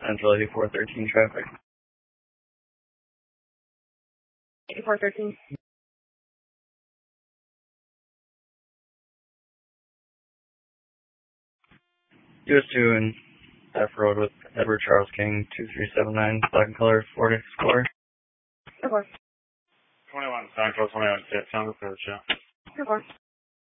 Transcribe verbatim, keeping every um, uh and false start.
Central eighty-four thirteen traffic. eighty-four thirteen. U S two and F Road with Edward Charles King, two three seven nine, black and color, Ford Explorer. Okay. twenty-one Central, twenty-one Kit, Sound Approach, yeah. Okay.